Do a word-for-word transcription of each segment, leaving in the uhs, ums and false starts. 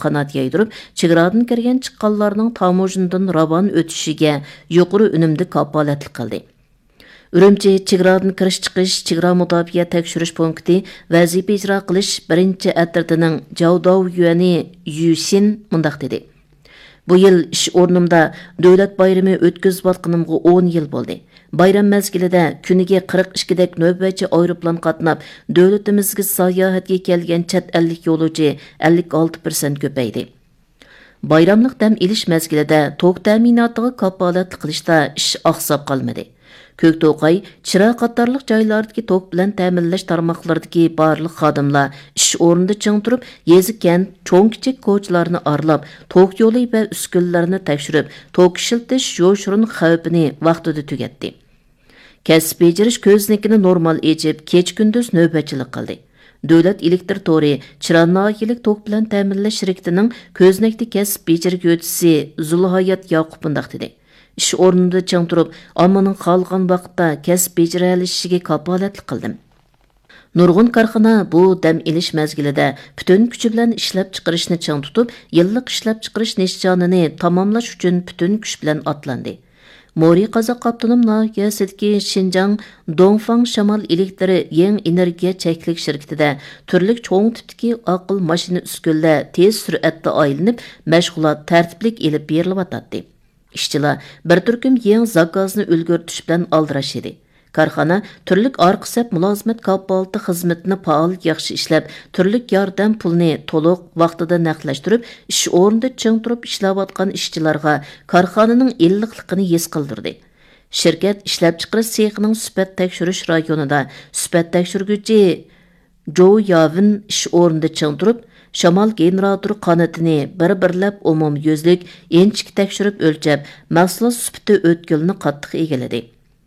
qanat yaydırıp, chegaradan kirgan chiqqanlarning tamojindan ravan o'tishiga yuqori unumli kapolatlik qildi. Urumchi chegaradan kirish chiqish chegara mudofaa tekshirish punkti vazifa ijro qilish birinchi atirdining Javdov Yuani Yushin mundaq dedi. Bu yil ish o'rnimda davlat bayrami o'tkazayotganimga o'n yil bo'ldi. Bayram mezgilida kuniga qirq ikki dak navbatchi aeroplan qatnab, davlatimizga sayohatga kelgan chet ellik yo'lovchi ellik olti foiz ko'paydi. Bayramlik dam ilish mezgilida tok ta'minotiga kapolatlik qilishda ish oqsab qolmadi. Ko'kto'qay, Chira qatorliq joylardagi tok bilan ta'minlash tarmoqlaridagi barliq xodimlar ish o'rnida ching turib, yezikan cho'ng-kichik ko'chalarni arlab, tok yo'li va uskunlarni tekshirib, tok ishiltish yo'shirin xavfini vaqtida tugatdi. Kasb bejirish ko'znikini normal echib, kech-kunduz navbatchilik qildi. Davlat elektr tori Chiranoyilik tok bilan ta'minlash shirkatining ko'znakda kasb bejirguvchisi Zulhayat Yoqub bundaq dedi. Ish o'rnida ching turib, ommaning qolgan vaqtda kasb bejiralishiga kapolatlik qildim. Nurg'un korxona bu dam ilish mezgilida butun kuchi bilan ishlab chiqarishni ching tutib, yillik ishlab chiqarish nishonini tamomlash uchun butun kuch bilan otlandi. Mori Qozoq avtonom noyasidagi Xinjiang Dongfang Shamol elektri yeng energiya cheklik shirkatida turli cho'ng tipdagi aql mashina uskunlar tez sur'atda aylanib, mashg'ulot tartiblik elib berilyotdi. İşçilar bir turkum yeng zakozni ulgurtish bilan aldirash edi. Korxona turlik orqa sap mulozimat kapolati xizmatini faol yaxshi ishlab, turlik yordam pulni to'liq vaqtida naqdlashtirib, ish o'rnida ching turib ishlayotgan ishchilarga korxonaning illiqligini his qildirdi. Shirkat ishlab chiqarish sexining sifat tekshirish rayonida sifat tekshiruvchi Jo Yavin ish o'rnida ching turib, Shamol generator qanatini bir-birlab umum yuzlik enchik tekshirib o'lchab, mahsulot sifati o'tkilni qattiq egiladi.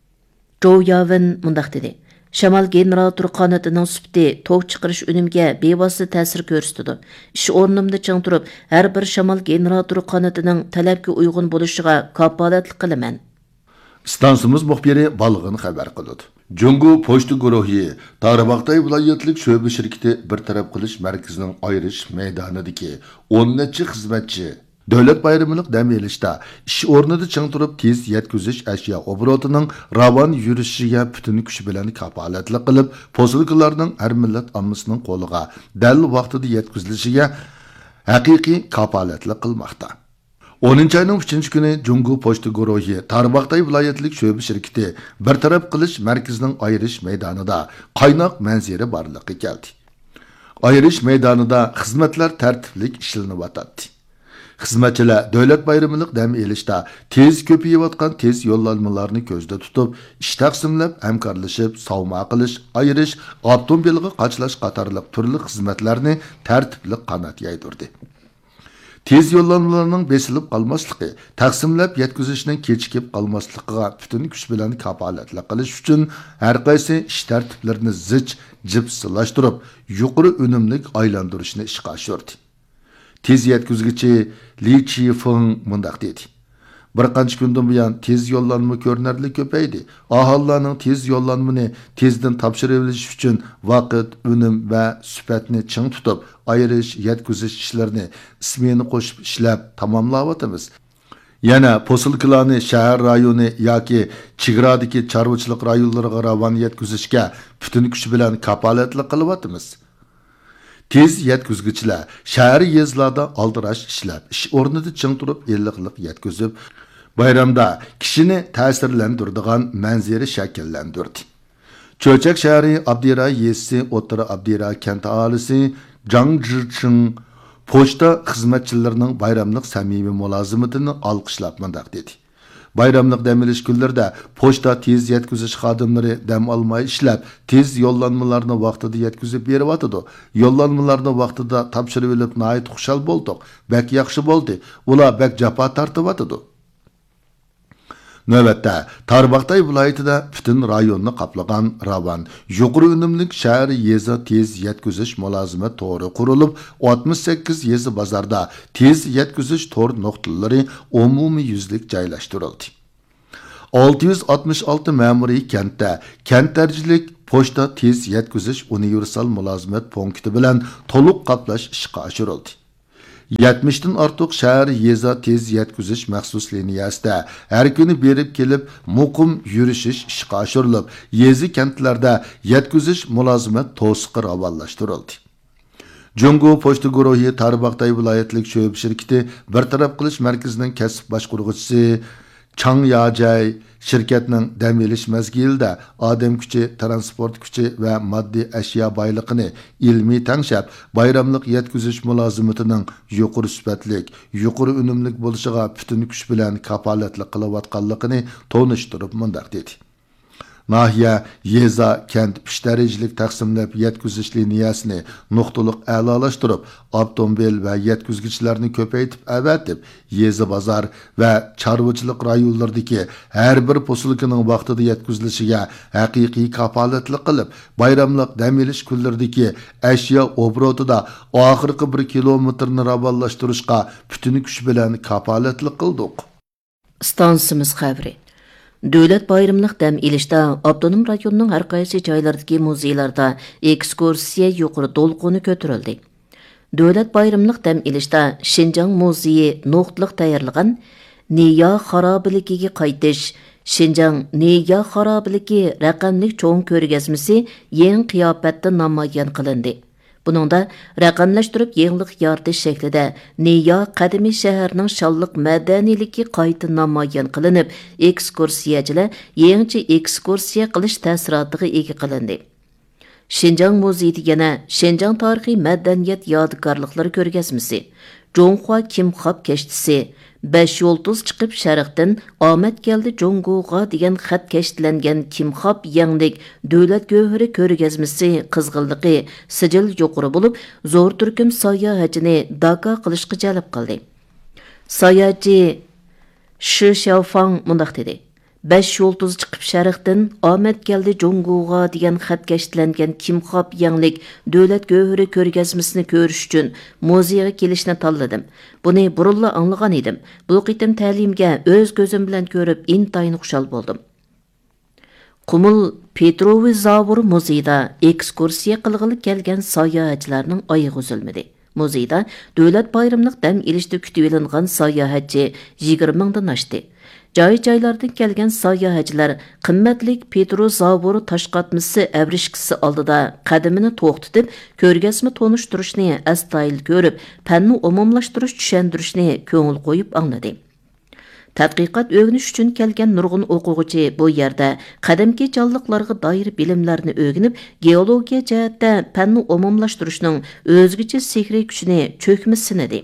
Joe Yavin mundaq dedi. Shamol generator qanatining sifati tok chiqarish unumga bevosita ta'sir ko'rsatadi. Ish o'rnimda ching turib, har bir shamol generator qanatining talabga uyg'un bo'lishiga kapolatlik qilaman. Stansimiz muxbiri balg'in xabar qildi. Jungu pochta guruhi Tarabaqtay viloyatlik sho'ba shirkati bir taraf qilish markazining ayirish maydonidagi o'n necha xizmatchi davlat bayramilik dam elishda ish o'rnida ching turib tez yetkazish ashyo oborotining ravon yurishiga butun kuch bilan kapolatlik qilib, posilkalarning har millat ommasining qo'liga dal vaqtida yetkazilishiga haqiqiy kapolatlik qilmoqda. o'ninchi ayning uchinchi kuni Jungu pochta guruhi Tarabaqtay viloyatlik sho'ba shirkati bir taraf qilish markazining ayirish maydonida qaynoq manzara borligi keldi. Ayirish maydonida xizmatlar tartiblik ishlanyotdi. Xizmatchilar davlat bayramilik dam elishda tez ko'payayotgan tez yo'llanmalarni ko'zda tutib, ish taqsimlab, hamkorlashib, savma qilish, ayirish, avtomobilga qachlash qatorliq turli xizmatlarni tartibli qanot yaydirdi. Tez yo'llanmalarning besilib qolmasligi, taqsimlab yetkazishning kechikib qolmasligiga butun kuch bilan kapolatlik qilish uchun har qaysi ish tartiblarini zich jipsilashtirib, yuqori unumli aylantirishni ishga oshirdi. Tez yetkazgichi Li Chifeng mundaq dedi. Bir qancha kundan buyon tez yo'llanma ko'rinarli ko'paydi. Aholining tez yo'llanmani tezdan topshirilish uchun vaqt, unum va sifatni ching tutib, ayirish, yetkazish ishlarini ismini qo'shib ishlab tamomlayotimiz. Yana posilkalarni shahar rayoni yoki chegradagi chorvachilik rayonlariga ravon yetkazishga butun kuch bilan kapolatlik qilyapmiz. Tez yetkazgichlar shahar yezlarda aldirash ishlab, ish o'rnida ching turib, elliqlik yetkazib, bayramda kishini ta'sirlantiradigan manzara shakllantirdi. Cho'chak shahri Abdira yezisi, O'ttira Abdira kent aholisi Zhang Zhicheng pochta xizmatchilarining bayramlik samimiy mulozimatini olqishlab mundaq dedi. Bayramlik dam olish kunlarida pochta tez yetkazish xodimlari dam olmay ishlab, tez yo'llanmalarni vaqtida yetkazib beryapti. Yo'llanmalarni vaqtida topshirib olib, nihoyat xushal bo'ldik. Bak yaxshi bo'ldi. Ular bak jafo tortyapti. Navbatda Tarabaqtay viloyatida butun rayonni qoplagan ravon yuqori unumli shahar yezi tez yetkazish mulozimat to'ri qurilib, oltmish sakkiz yezi bozorda tez yetkazish to'r nuqtalari umumiy yuzlik joylashtirildi. olti yuz oltmish olti ma'muriy kentda kent darajalik pochta tez yetkazish universal mulozimat punkti bilan to'liq qoplash ishga oshirildi. yetmişdən artıq şəhər yeza tez yetkizish maxsus liniyasida har kuni berib kelib muqim yurishish ishga oshirilib, yezi kentlarda yetkizish mulozimat to'siqi ravonlashtirildi. Jungo pochta guruhi Tarbaqtay viloyatlik sho'b shirkati bartaraf qilish markazining kasb boshqaruvchisi Chang Yajay şirketning dam olish mezgilida odam kuchi, transport kuchi va moddiy ashyo boyligini ilmiy tangshab, bayramlik yetkizish mulozimatining yuqori sifatlik, yuqori unumlik bo'lishiga butun kuch bilan kapolatlik qilayotganligini tonishtirib mundaq dedi. Nahiye, yeza, kent üç derecelik taqsimlab yetkizish liniyasini nuqtaliq a'lolaştırıp, avtomobil ve yetkizgichlarni ko'paytib avatib, yeza bozor ve chorvachilik rayonlaridagi har bir posilkaning vaqtida yetkizilishiga haqiqiy kapolatlik qilib, bayramlik dam olish kunlaridagi ashyo obrotida oxirgi bir kilometrni ravonlashtirishga butun kuch bilan kapolatlik qildik. Stansimiz xabari. Dövlət bayramlıq dəm ilişdə Abdunum rayonunun hər qaysı joylardakı muzeylarda ekskursiya yuqori dolquni көтөрүлдü. Dövlət bayramlıq dəm ilişdə Şinjan muzeyi noqtliq tayyorlagan Niya xarabiligiga qaytish, Şinjan Niya xarabiligi raqamli cho'ng ko'rgazmasi yangi qiyofatda namoyon qilindi. Buningda raqamlashtirib yangilik yaratish shaklida Niya qadimiy shaharning shonliq madaniyligi qayta namoyon qilinib, ekskursiyachilar yangi ekskursiya qilish ta'sirotiga ega qilindi. Şinjan muzeyida yana Şinjan tarixiy madaniyat yodgorliklari ko'rgazmasi, Jonghua Kimxab kechtisi, besh yulduz chiqib sharqdan omad keldi Jongoga degan xat kashtilangan Kimxab yanglik davlat go'hiri ko'rgazmasi qizg'inligi sijil yuqori bo'lib, zo'r turkum sayohatchini Daka qilishga jalb qildi. Sayohatchi Shi Xiaofang mundaq dedi: besh yulduz chiqib sharqdan omad keldi Jongoga degan xat kashtilangan Kimxab yanglik davlat go'hiri ko'rgazmasini ko'rish uchun muzeyga kelishni tanladim. Buni burunla anglagan edim. Bu qitim ta'limga o'z ko'zim bilan ko'rib intayin xushal bo'ldim. Qumul Petrovi Zavur muzeyida ekskursiya qilg'ili kelgan sayohatchilarning oyog'i uzilmadi. Muzeyda davlat bayramlik dam ilishda kutib olingan sayohatchi yigirma mingdan oshdi. Joy-joylardan kelgan sayohatchilar qimmatlik Petro Zavur toshqatmasi avrishkisi oldida qadamini to'xtatib, ko'rgazma tonishtirishni astoydil ko'rib, fanni umumlashtirish tushuntirishni ko'ngil qo'yib angladi. Tadqiqot o'rganish uchun kelgan nurg'un o'quvchi bu yerda qadimki jonliqlarga doir bilimlarni o'rganib, geologiya jihatda fanni umumlashtirishning o'zgacha sehriy kuchini cho'kmasini dedi.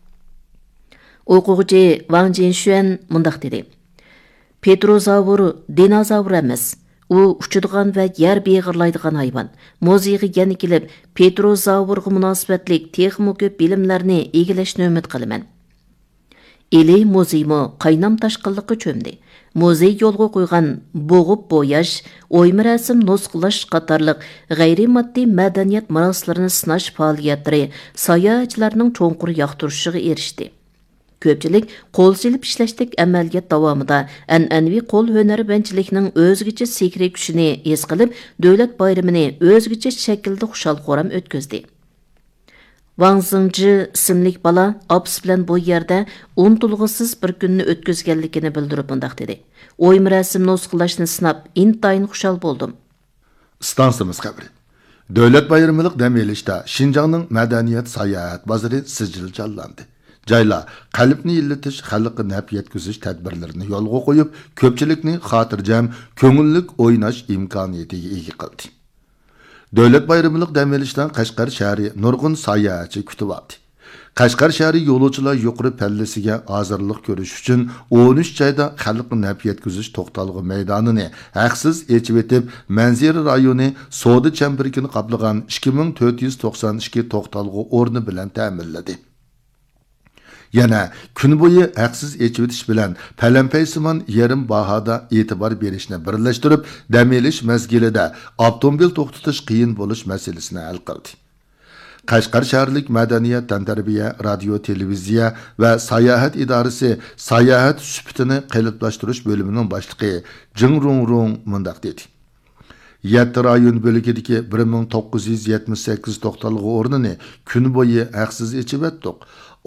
O'quvchi Wang Jinshuan mundaq dedi: Petrozavr dinozavr emas. U uchadigan va yer beg'irlaydigan hayvon. Muzeyga yana kelib, Petrozavrga munosabatlik texnik ko'p bilimlarni egilashni umid qilaman. Eli muzeymo qaynam tashqinliqqa cho'mdi. Muzey yo'lga qo'ygan bo'g'ib bo'yash, o'yma rasm nusxalash qatorliq g'ayri moddiy madaniyat marosimlarini sinash faoliyatlari sayohatchilarning cho'nqur yoqtirishiga erishdi. Ko'pchilik qo'l silib ishlashdek amaliyat davomida an'anaviy qo'l hunarbanchilikning o'zgacha sehriy kuchini his qilib, davlat bayramini o'zgacha shaklda xushal-xo'ram o'tkazdi. Wang Zingji ismli bola opsi bilan bu yerda unutilg'isiz bir kunni o'tkazganligini bildirib mundaq dedi: "O'yim rasm nusxalashni sinab, intayin xushal bo'ldim." Stansimiz xabari. Davlat bayramilik dam olishda Şinjanning madaniyat sayohat bozori sijil jonlandi. Joylar qalbni illatish, xalqqa naf yetkazish tadbirlarini yo'lga qo'yib, ko'pchilikni xotirjam, ko'ngillik o'ynash imkoniyatiga ega qildi. Davlat bayramilik dam olishdan Qashqar shahri nurg'un sayohatchi kutib oldi. Qashqar shahri yo'lovchilar yuqori pallasiga hozirlik ko'rish uchun o'n uch joyda xalqqa naf yetkazish to'xtalg'i maydonini haqsiz echib etib, Manzira rayoni savdo chambarigini qoplagan ikki ming to'rt yuz to'qson ikki to'xtalg'i o'rni bilan ta'minladi. Yana kun bo'yi haqsiz echib etish bilan palampaysimon yarim bahoda e'tibor berishni birlashtirib, dam olish mezgilida avtomobil to'xtatish qiyin bo'lish masalasini hal qildi. Qashqar shaharlik madaniyat, tantarbiya, radio, televiziya va sayohat idorasi sayohat sifatini qalblashtirish bo'limining boshlig'i Jing Rong Rong mundaq dedi: yetti rayon bo'lagidagi bir ming to'qqiz yuz yetmish sakkiz to'xtalg'i o'rnini kun bo'yi haqsiz echib etdik.